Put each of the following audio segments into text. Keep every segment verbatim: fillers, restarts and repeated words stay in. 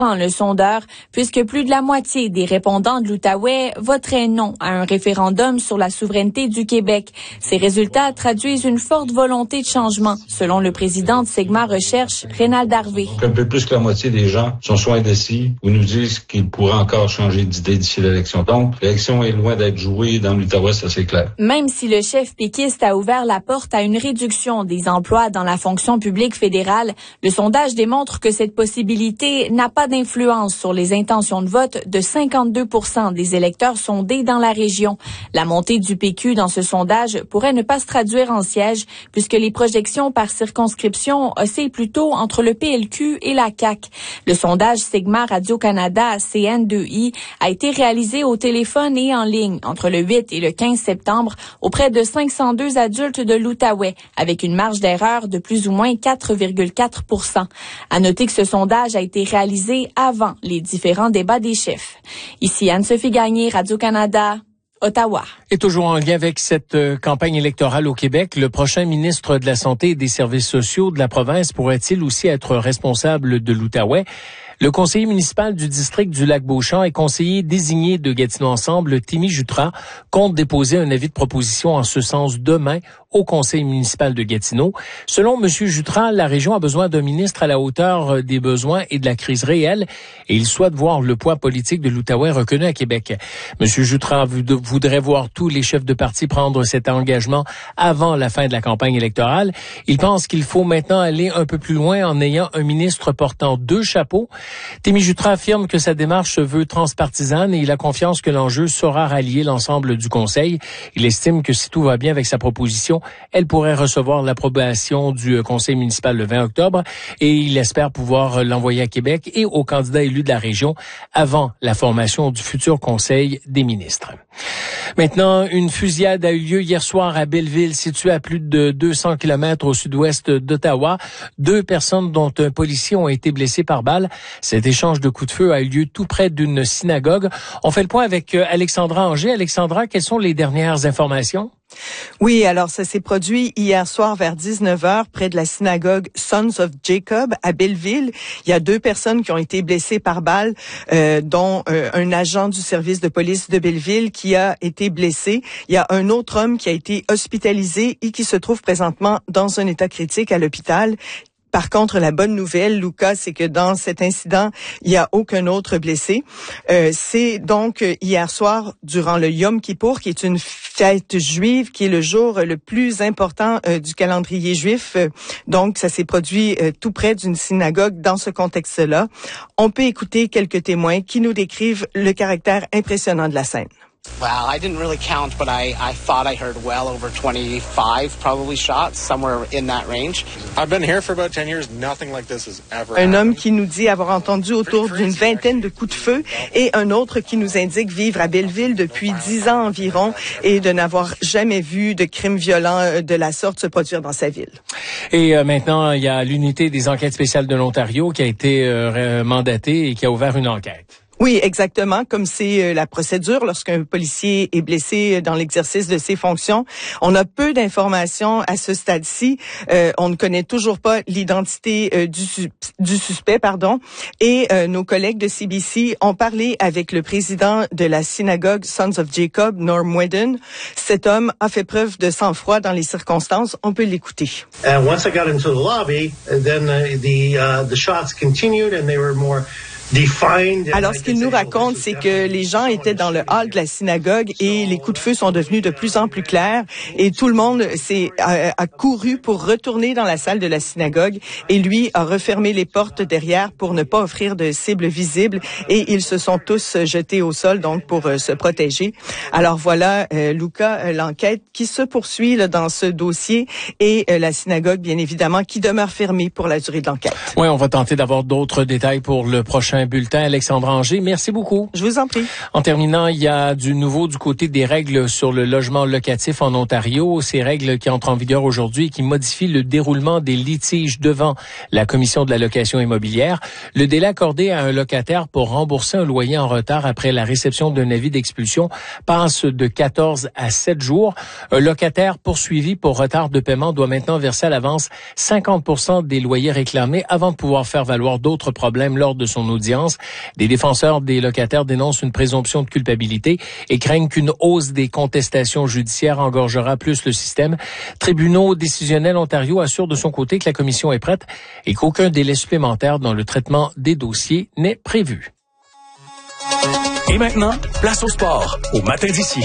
le sondeur, puisque plus de la moitié des répondants de l'Outaouais voteraient non à un référendum sur la souveraineté du Québec. Ces résultats traduisent une forte volonté de changement, selon le président de Sigma Recherche, Rénald Harvey. Un peu plus que la moitié des gens sont soit indécis ou nous disent qu'ils pourraient encore changer d'idée d'ici l'élection. Donc, l'élection est loin d'être jouée dans l'Outaouais, ça c'est clair. Même si le chef péquiste a ouvert la porte à une réduction des emplois dans la fonction publique fédérale, le sondage démontre que cette possibilité n'a pas d'influence sur les intentions de vote de cinquante-deux pour cent des électeurs sondés dans la région. La montée du P Q dans ce sondage pourrait ne pas se traduire en siège, puisque les projections par circonscription oscillent plutôt entre le P L Q et la C A Q. Le sondage Sigma Radio-Canada C N deux I a été réalisé au téléphone et en ligne entre le huit et le quinze septembre auprès de cinq cent deux adultes de l'Outaouais, avec une marge d'erreur de plus ou moins quatre virgule quatre pour cent. À noter que ce sondage a été réalisé avant les différents débats des chefs. Ici Anne-Sophie Gagné, Radio-Canada, Ottawa. Et toujours en lien avec cette euh, campagne électorale au Québec, le prochain ministre de la Santé et des Services sociaux de la province pourrait-il aussi être responsable de l'Outaouais? Le conseiller municipal du district du Lac-Beauchamp et conseiller désigné de Gatineau Ensemble, Timmy Jutras, compte déposer un avis de proposition en ce sens demain au conseil municipal de Gatineau. Selon M. Jutras, la région a besoin d'un ministre à la hauteur des besoins et de la crise réelle et il souhaite voir le poids politique de l'Outaouais reconnu à Québec. M. Jutras voudrait voir tous les chefs de parti prendre cet engagement avant la fin de la campagne électorale. Il pense qu'il faut maintenant aller un peu plus loin en ayant un ministre portant deux chapeaux. Timmy Jutras affirme que sa démarche se veut transpartisane et il a confiance que l'enjeu saura rallier l'ensemble du Conseil. Il estime que si tout va bien avec sa proposition, elle pourrait recevoir l'approbation du Conseil municipal le vingt octobre et il espère pouvoir l'envoyer à Québec et aux candidats élus de la région avant la formation du futur Conseil des ministres. Maintenant, une fusillade a eu lieu hier soir à Belleville, située à plus de deux cents kilomètres au sud-ouest d'Ottawa. Deux personnes, dont un policier, ont été blessées par balle. Cet échange de coups de feu a eu lieu tout près d'une synagogue. On fait le point avec Alexandra Anger. Alexandra, quelles sont les dernières informations? Oui, alors ça s'est produit hier soir vers dix-neuf heures près de la synagogue Sons of Jacob à Belleville. Il y a deux personnes qui ont été blessées par balle, euh, dont euh, un agent du service de police de Belleville qui a été blessé. Il y a un autre homme qui a été hospitalisé et qui se trouve présentement dans un état critique à l'hôpital. Par contre, la bonne nouvelle, Lucas, c'est que dans cet incident, il n'y a aucun autre blessé. Euh, c'est donc hier soir, durant le Yom Kippour, qui est une fête juive, qui est le jour le plus important euh, du calendrier juif. Euh, donc, ça s'est produit euh, tout près d'une synagogue dans ce contexte-là. On peut écouter quelques témoins qui nous décrivent le caractère impressionnant de la scène. Well, I didn't really count, but I, I thought I heard well over twenty-five probably shots, somewhere in that range. I've been here for about ten years. Nothing like this has ever Un happened. homme qui nous dit avoir entendu autour d'une vingtaine de coups de feu et un autre qui nous indique vivre à Belleville depuis dix ans environ et de n'avoir jamais vu de crime violent de la sorte se produire dans sa ville. Et euh, maintenant, il y a l'unité des enquêtes spéciales de l'Ontario qui a été euh, mandatée et qui a ouvert une enquête. Oui, exactement, comme c'est la procédure lorsqu'un policier est blessé dans l'exercice de ses fonctions. On a peu d'informations à ce stade-ci. Euh, on ne connaît toujours pas l'identité euh, du, du suspect, pardon. Et euh, nos collègues de C B C ont parlé avec le président de la synagogue Sons of Jacob, Norm Whedon. Cet homme a fait preuve de sang-froid dans les circonstances. On peut l'écouter. And once I got into the lobby, then uh, the uh, the shots continued and they were more Alors, ce qu'il nous raconte, c'est que les gens étaient dans le hall de la synagogue et les coups de feu sont devenus de plus en plus clairs et tout le monde s'est a, a couru pour retourner dans la salle de la synagogue et lui a refermé les portes derrière pour ne pas offrir de cible visible et ils se sont tous jetés au sol donc pour euh, se protéger. Alors voilà, euh, Luca, euh, l'enquête qui se poursuit là, dans ce dossier et euh, la synagogue, bien évidemment, qui demeure fermée pour la durée de l'enquête. Oui, on va tenter d'avoir d'autres détails pour le prochain bulletin. Alexandra Anger, merci beaucoup. Je vous en prie. En terminant, il y a du nouveau du côté des règles sur le logement locatif en Ontario. Ces règles qui entrent en vigueur aujourd'hui et qui modifient le déroulement des litiges devant la Commission de la location immobilière. Le délai accordé à un locataire pour rembourser un loyer en retard après la réception d'un avis d'expulsion passe de quatorze à sept jours. Un locataire poursuivi pour retard de paiement doit maintenant verser à l'avance cinquante pour cent des loyers réclamés avant de pouvoir faire valoir d'autres problèmes lors de son audience. audience. Des défenseurs des locataires dénoncent une présomption de culpabilité et craignent qu'une hausse des contestations judiciaires engorgera plus le système. Tribunaux décisionnels Ontario assure de son côté que la commission est prête et qu'aucun délai supplémentaire dans le traitement des dossiers n'est prévu. Et maintenant, place au sport, au matin d'ici.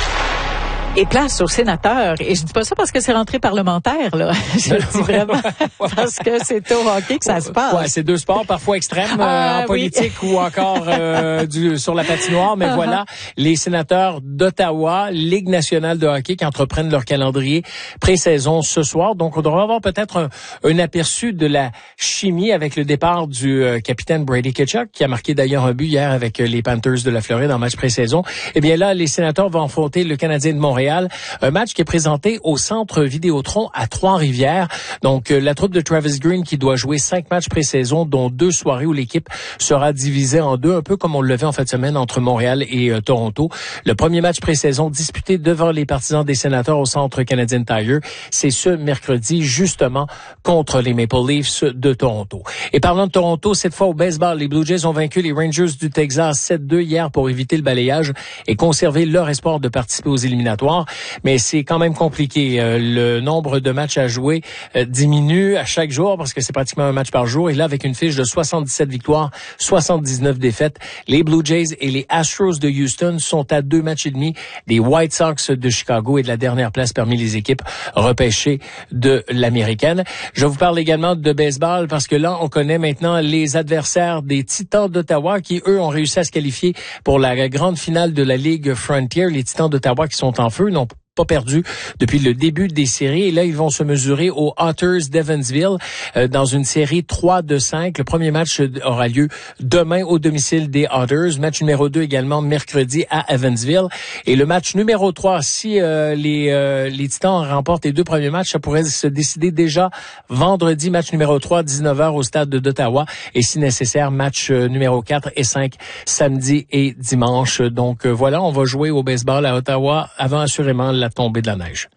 Et place aux sénateurs. Et je dis pas ça parce que c'est rentrée parlementaire, là. Je le dis vraiment parce que c'est au hockey que ça se passe. Ouais, c'est deux sports parfois extrêmes ah, euh, en politique oui. ou encore euh, du, sur la patinoire. Mais uh-huh. voilà, les sénateurs d'Ottawa, Ligue nationale de hockey, qui entreprennent leur calendrier pré-saison ce soir. Donc, on devrait avoir peut-être un, un aperçu de la chimie avec le départ du euh, capitaine Brady Tkachuk, qui a marqué d'ailleurs un but hier avec euh, les Panthers de la Floride en match pré-saison. Eh bien là, les sénateurs vont affronter le Canadien de Montréal. Un match qui est présenté au Centre Vidéotron à Trois-Rivières. Donc, euh, la troupe de Travis Green qui doit jouer cinq matchs pré-saison, dont deux soirées où l'équipe sera divisée en deux, un peu comme on le fait en fin de semaine entre Montréal et euh, Toronto. Le premier match pré-saison disputé devant les partisans des sénateurs au Centre Canadian Tire, c'est ce mercredi, justement, contre les Maple Leafs de Toronto. Et parlant de Toronto, cette fois au baseball, les Blue Jays ont vaincu les Rangers du Texas sept deux hier pour éviter le balayage et conserver leur espoir de participer aux éliminatoires. Mais c'est quand même compliqué. Euh, le nombre de matchs à jouer euh, diminue à chaque jour parce que c'est pratiquement un match par jour. Et là, avec une fiche de soixante-dix-sept victoires, soixante-dix-neuf défaites, les Blue Jays et les Astros de Houston sont à deux matchs et demi des White Sox de Chicago et de la dernière place parmi les équipes repêchées de l'américaine. Je vous parle également de baseball parce que là, on connaît maintenant les adversaires des Titans d'Ottawa qui, eux, ont réussi à se qualifier pour la grande finale de la Ligue Frontier. Les Titans d'Ottawa qui sont en feu n'ont pas perdu depuis le début des séries. Et là, ils vont se mesurer aux Otters d'Evansville euh, dans une série trois de cinq. Le premier match aura lieu demain au domicile des Otters. Match numéro deux également mercredi à Evansville. Et le match numéro trois, si euh, les, euh, les Titans remportent les deux premiers matchs, ça pourrait se décider déjà vendredi. Match numéro trois, dix-neuf heures au stade d'Ottawa. Et si nécessaire, match euh, numéro quatre et cinq, samedi et dimanche. Donc euh, voilà, on va jouer au baseball à Ottawa avant assurément la tombée de la neige.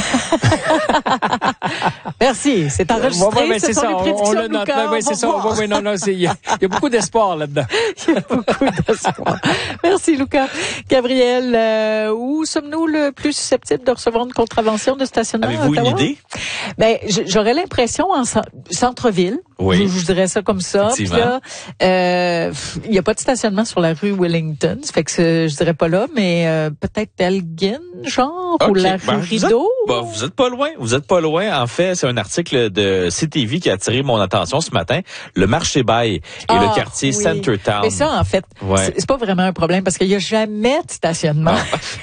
Merci, c'est enregistré. Ouais, ouais, c'est ça, on, on le note. Oui, c'est ça. Ouais, ouais, non, non, il y, y a beaucoup d'espoir là-dedans. Il y a beaucoup d'espoir. Merci, Lucas. Gabriel, euh, où sommes-nous le plus susceptibles de recevoir une contravention de stationnement? Avez-vous une idée? Ben, j'aurais l'impression en centre-ville. Oui. Je, je dirais ça comme ça. Puis là, euh, il n'y a pas de stationnement sur la rue Wellington. Ça fait que je dirais pas là, mais euh, peut-être Elgin, genre, okay. ou la rue ben, Rideau. Vous êtes, ben, vous êtes pas loin. Vous êtes pas loin. En fait, c'est un article de C T V qui a attiré mon attention ce matin. Le marché Bail et ah, le quartier oui. Centertown. Mais ça, en fait, ouais. c'est, c'est pas vraiment un problème parce qu'il y a jamais de stationnement.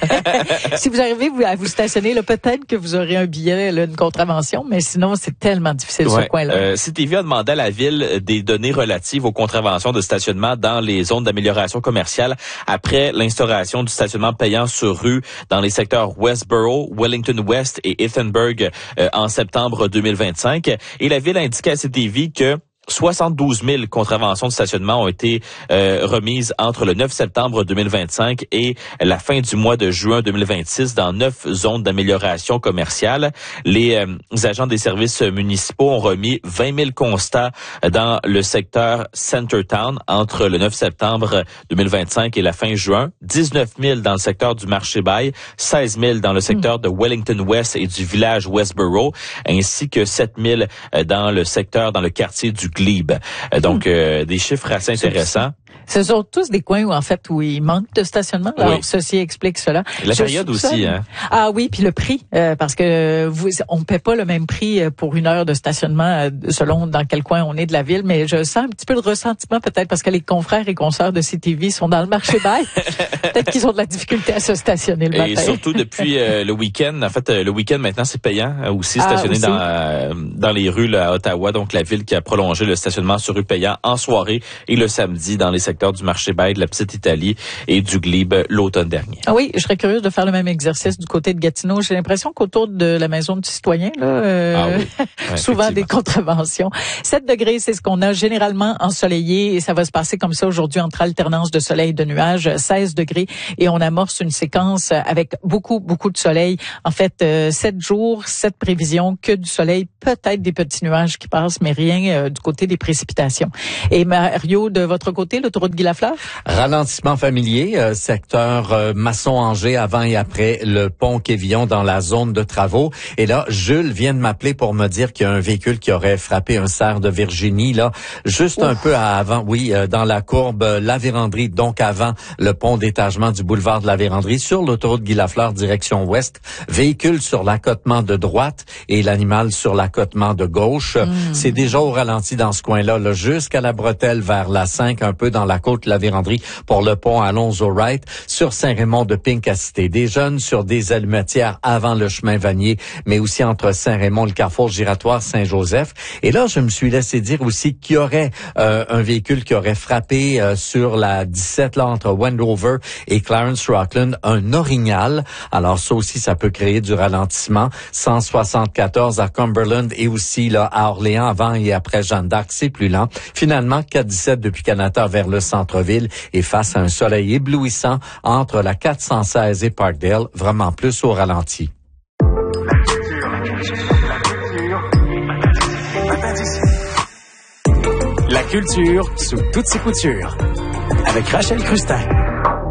Si vous arrivez à vous stationner, là, peut-être que vous aurez un billet, là, une contravention, mais sinon, c'est tellement difficile ouais. ce coin-là. Euh, C T V a demandé à la ville des données relatives aux contraventions de stationnement dans les zones d'amélioration commerciale après l'instauration du stationnement payant sur rue dans les secteurs Westboro, Wellington West et Ethenburg euh, en septembre deux mille vingt-cinq. Et la ville a indiqué à C T V que soixante-douze mille contraventions de stationnement ont été euh, remises entre le neuf septembre deux mille vingt-cinq et la fin du mois de juin deux mille vingt-six dans neuf zones d'amélioration commerciale. Les euh, agents des services municipaux ont remis vingt mille constats dans le secteur Centertown entre le neuf septembre deux mille vingt-cinq et la fin juin, dix-neuf mille dans le secteur du marché Bail, seize mille dans le secteur de Wellington West et du village Westboro, ainsi que sept mille dans le secteur, dans le quartier du Glebe. Donc, euh, des chiffres assez intéressants. Ce sont tous des coins où, en fait, où il manque de stationnement. Alors, oui. Ceci explique cela. La je période aussi, hein. Ah oui, puis le prix, euh, parce que vous, on ne paie pas le même prix pour une heure de stationnement euh, selon dans quel coin on est de la ville, mais je sens un petit peu de ressentiment peut-être parce que les confrères et consoeurs de C T V sont dans le marché Bail. Peut-être qu'ils ont de la difficulté à se stationner le matin. Et surtout depuis euh, le week-end. En fait, euh, le week-end maintenant, c'est payant euh, aussi stationner ah, aussi. dans euh, dans les rues là, à Ottawa. Donc, la ville qui a prolongé le stationnement sur rue payant en soirée et le samedi dans les secteurs secteur du marché Bail, de la Petite-Italie et du Glebe l'automne dernier. Ah oui, je serais curieuse de faire le même exercice du côté de Gatineau. J'ai l'impression qu'autour de la maison du citoyen, là, euh, ah oui. Ouais, souvent des contraventions. sept degrés, c'est ce qu'on a généralement ensoleillé et ça va se passer comme ça aujourd'hui entre alternance de soleil et de nuages. seize degrés et on amorce une séquence avec beaucoup, beaucoup de soleil. En fait, euh, sept jours, sept prévisions, que du soleil, peut-être des petits nuages qui passent, mais rien euh, du côté des précipitations. Et Mario, de votre côté, l'autoroute Guy Lafleur? Ralentissement familier, euh, secteur euh, Masson-Angers avant et après le pont Quévillon dans la zone de travaux. Et là, Jules vient de m'appeler pour me dire qu'il y a un véhicule qui aurait frappé un cerf de Virginie, là, juste Ouf. un peu avant, oui, euh, dans la courbe euh, La Vérandrie, donc avant le pont d'étagement du boulevard de la Vérandrie, sur l'autoroute Guy Lafleur, direction ouest. Véhicule sur l'accotement de droite et l'animal sur l'accotement de gauche. Mmh. C'est déjà au ralenti dans ce coin-là, là, jusqu'à la bretelle vers la cinq, un peu dans la côte de la Vérandrie pour le pont Alonzo-Wright, sur Saint-Raymond de Pink-à-Cité. Des jeunes sur des allumetières avant le chemin Vanier, mais aussi entre Saint-Raymond, le carrefour giratoire Saint-Joseph. Et là, je me suis laissé dire aussi qu'il y aurait euh, un véhicule qui aurait frappé euh, sur la dix-sept, là, entre Wendover et Clarence Rockland, un orignal. Alors ça aussi, ça peut créer du ralentissement. cent soixante-quatorze à Cumberland et aussi là à Orléans, avant et après Jeanne d'Arc, c'est plus lent. Finalement, quatre dix-sept depuis Canada vers le centre-ville et face à un soleil éblouissant entre la quatre cent seize et Parkdale, vraiment plus au ralenti. La culture sous toutes ses coutures. Avec Rachel Crustin.